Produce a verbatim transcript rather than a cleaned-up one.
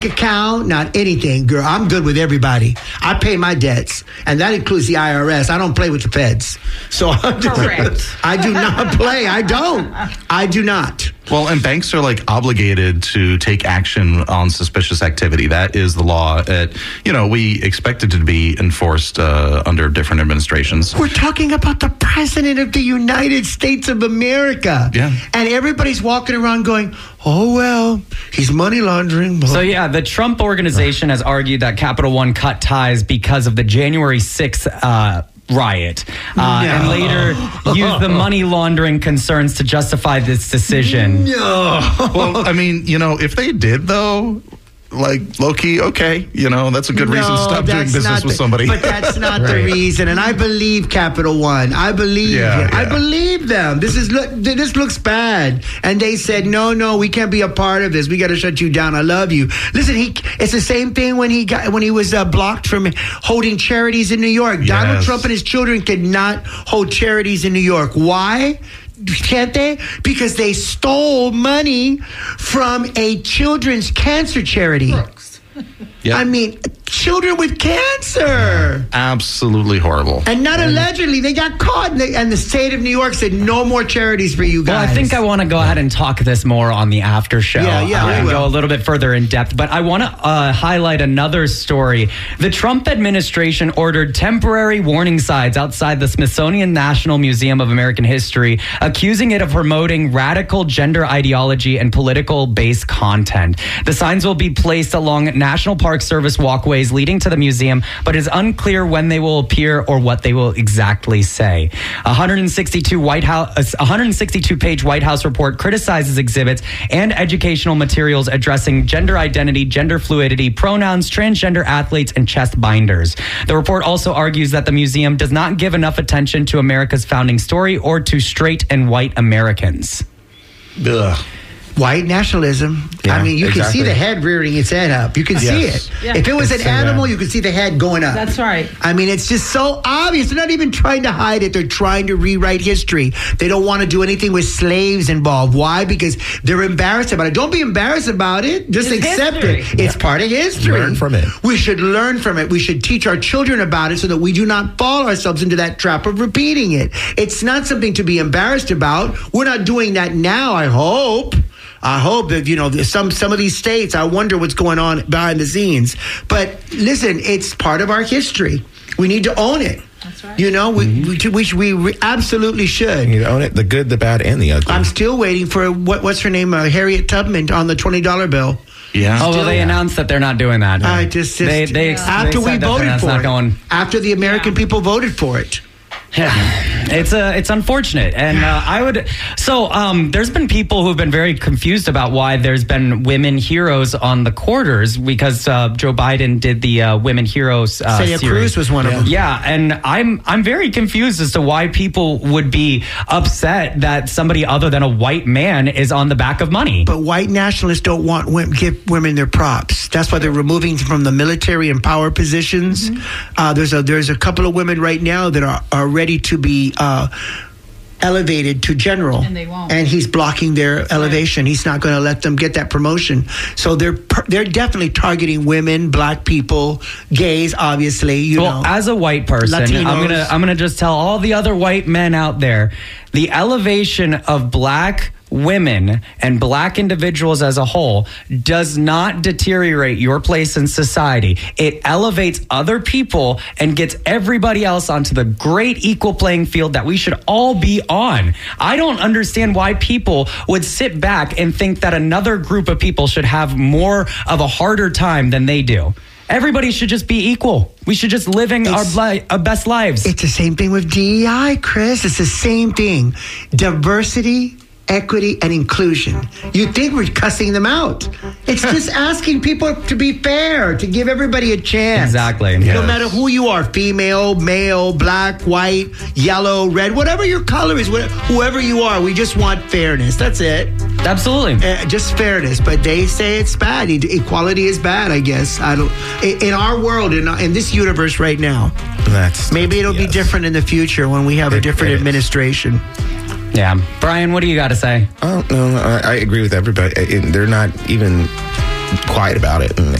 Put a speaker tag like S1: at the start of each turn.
S1: account, not anything, girl. I'm good with everybody. I pay my debts, and that includes the I R S. I don't play with the feds. So
S2: Correct.
S1: I do not play. I don't. I do not.
S3: Well, and banks are like obligated to take action on suspicious activity. That is the law. At, you know, we expect it to be enforced uh, under different administrations.
S1: We're talking about the president of the United States of America.
S3: Yeah.
S1: And everybody's walking around going, oh, well, he's money laundering.
S4: So, yeah, the Trump organization has argued that Capital One cut ties because of the January sixth uh riot, uh,
S1: no.
S4: and later used the money laundering concerns to justify this decision.
S1: No.
S3: Well, I mean, you know, if they did, though, like, low-key, okay, you know, that's a good
S1: no,
S3: reason to stop doing
S1: that's
S3: business
S1: not
S3: with
S1: the,
S3: somebody.
S1: But that's not
S3: Right.
S1: the reason. And I believe Capital One. I believe
S3: Yeah,
S1: it. I
S3: yeah.
S1: believe them. This is look. This looks bad. And they said, no, no, we can't be a part of this. We got to shut you down. I love you. Listen, he. It's the same thing when he got when he was uh, blocked from holding charities in New York.
S3: Yes.
S1: Donald Trump and his children could not hold charities in New York. Why? Can't they? Because they stole money from a children's cancer charity.
S3: Yep.
S1: I mean, children with cancer.
S3: Absolutely horrible.
S1: And not allegedly, they got caught. And, they, and the state of New York said, no more charities for you guys.
S4: Well, I think I want to go ahead and talk this more on the after show.
S1: Yeah, yeah,
S4: uh,
S1: we
S4: and
S1: will.
S4: go a little bit further in depth. But I want to uh, highlight another story. The Trump administration ordered temporary warning signs outside the Smithsonian National Museum of American History, accusing it of promoting radical gender ideology and political-based content. The signs will be placed along National Park Service walkways leading to the museum, but it's unclear when they will appear or what they will exactly say. A one hundred sixty-two White House, a one hundred sixty-two page White House report criticizes exhibits and educational materials addressing gender identity, gender fluidity, pronouns, transgender athletes, and chest binders. The report also argues that the museum does not give enough attention to America's founding story or to straight and white Americans.
S3: Ugh.
S1: White nationalism.
S5: Yeah,
S1: I mean, you
S5: exactly.
S1: can see the head rearing its head up. You can see
S5: Yes.
S1: it.
S2: Yeah.
S1: If it was
S5: It's
S1: an
S5: so
S1: animal,
S5: bad.
S1: you could see the head going up.
S2: That's right.
S1: I mean, it's just so obvious. They're not even trying to hide it. They're trying to rewrite history. They don't want to do anything with slaves involved. Why? Because they're embarrassed about it. Don't be embarrassed about it. Just
S2: It's
S1: accept
S2: history.
S1: it. It's part of history.
S5: Learn from it.
S1: We should learn from it. We should teach our children about it so that we do not fall ourselves into that trap of repeating it. It's not something to be embarrassed about. We're not doing that now, I hope. I hope that, you know, some some of these states, I wonder what's going on behind the scenes. But listen, it's part of our history. We need to own it.
S2: That's right.
S1: You know, we, mm-hmm. we, we, we absolutely should.
S5: You own it, the good, the bad, and the ugly.
S1: I'm still waiting for, what what's her name, uh, Harriet Tubman on the twenty dollar bill.
S3: Yeah.
S4: Oh, well, they
S1: yeah.
S4: announced that they're not doing that.
S1: I just, just
S4: they, they, ex-
S1: after
S4: they
S1: we
S4: said that
S1: voted
S4: that's
S1: for
S4: not
S1: it,
S4: going.
S1: after the American
S2: Yeah.
S1: people voted for it.
S4: Yeah, it's a it's unfortunate, and uh, I would. So um, there's been people who've been very confused about why there's been women heroes on the quarters because uh, Joe Biden did the uh, Women Heroes uh,
S1: Celia
S4: series.
S1: Cruz was one of them.
S4: Yeah, and I'm I'm very confused as to why people would be upset that somebody other than a white man is on the back of money.
S1: But white nationalists don't want women, give women their props. That's why they're removing from the military and power positions. Mm-hmm. Uh, there's a there's a couple of women right now that are, are ready to be uh, elevated to general,
S2: And they won't.
S1: and he's blocking their elevation. He's not going to let them get that promotion. So they're per- they're definitely targeting women, black people, gays. Obviously, you
S4: Well,
S1: know.
S4: as a white person,
S1: Latinos.
S4: I'm gonna I'm gonna just tell all the other white men out there, the elevation of black women and black individuals as a whole does not deteriorate your place in society. It elevates other people and gets everybody else onto the great equal playing field that we should all be on. I don't understand why people would sit back and think that another group of people should have more of a harder time than they do. Everybody should just be equal. We should just living our,
S1: It's-
S4: li- our best lives.
S1: It's the same thing with D E I, Chris. It's the same thing. Diversity, equity, and inclusion. You think we're cussing them out. It's just asking people to be fair, to give everybody a chance.
S4: Exactly.
S1: No
S3: Yes.
S1: matter who you are, female, male, black, white, yellow, red, whatever your color is, wh- whoever you are, we just want fairness. That's it.
S4: Absolutely.
S1: Uh, just fairness. But they say it's bad. E- Equality is bad, I guess. I don't. In in our world, in, in this universe right now,
S5: That's
S1: maybe it'll be
S5: yes.
S1: different in the future when we have a
S5: It-
S1: different
S5: it is.
S1: administration.
S4: Yeah. Brian, what do you got to say?
S5: Oh no, I, I agree with everybody. I- They're not even quiet about it and